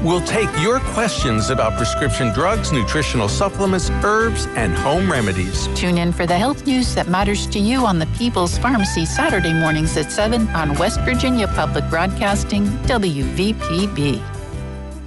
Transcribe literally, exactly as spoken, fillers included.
We'll take your questions about prescription drugs, nutritional supplements, herbs, and home remedies. Tune in for the health news that matters to you on the People's Pharmacy Saturday mornings at seven on West Virginia Public Broadcasting, W V P B.